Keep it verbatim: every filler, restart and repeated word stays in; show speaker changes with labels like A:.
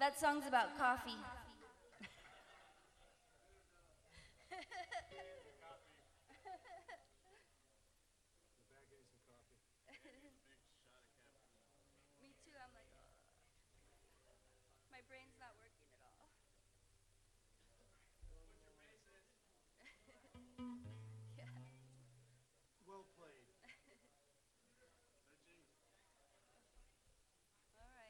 A: That song's about coffee. Me too. I'm like, oh, my brain's not working at all. Yeah.
B: Well played.
A: All right.